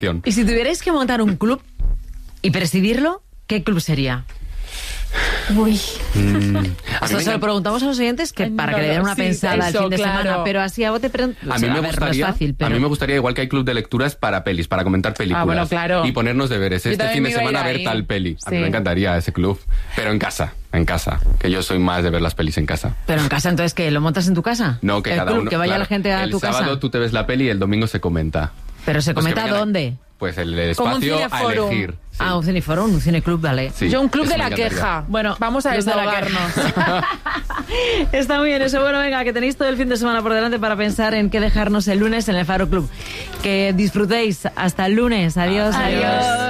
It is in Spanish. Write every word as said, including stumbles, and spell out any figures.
Y si tuvierais que montar un club y presidirlo, ¿qué club sería? Uy. Mm, Esto se lo preguntamos a los oyentes que, para no, que le den no, una sí, pensada eso, al fin de claro. semana, pero así a bote pronto. A mí, me a ver, gustaría, no es fácil, pero... a mí me gustaría, igual que hay club de lecturas, para pelis, para comentar películas. Ah, bueno, claro. Y ponernos deberes. Yo Este también fin de me iba a semana ir a ver ahí. tal peli. A mí Sí. me encantaría ese club. Pero en casa, en casa. Que yo soy más de ver las pelis en casa. Pero en casa, entonces, ¿qué? ¿Lo montas en tu casa? No, que el cada club, uno... que vaya claro, la gente a el tu casa. sábado tú te ves la peli y el domingo se comenta. Pero se Pues que comenta vengan a- dónde. Pues el Como un espacio a cineforum. elegir. Sí. Ah, un cineforum, un cineclub, vale. Sí, Yo un club eso de me la encantaría. queja. Bueno, Vamos a club de la desahogarnos. Está muy bien eso. Bueno, venga, que tenéis todo el fin de semana por delante para pensar en qué dejarnos el lunes en el Faro Club. Que disfrutéis. Hasta el lunes. Adiós. Adiós.